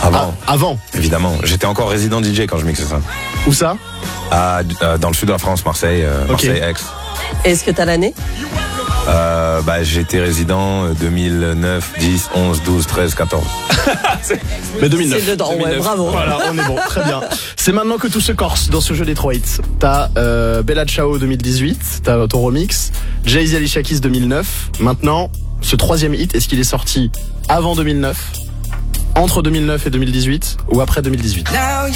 Avant. Évidemment. J'étais encore résident DJ quand je mixais ça. Où ça? Dans le sud de la France, Marseille, Marseille, Aix. Est-ce que t'as l'année? J'étais résident 2009, 10, 11, 12, 13, 14. Mais 2009. C'est dedans, ouais, bravo. Voilà, on est bon, très bien. C'est maintenant que tout se corse dans ce jeu Detroit. T'as Bella Ciao 2018, t'as ton remix, Jay-Z Alicia Keys 2009. Maintenant, ce troisième hit, est-ce qu'il est sorti avant 2009, entre 2009 et 2018 ou après 2018?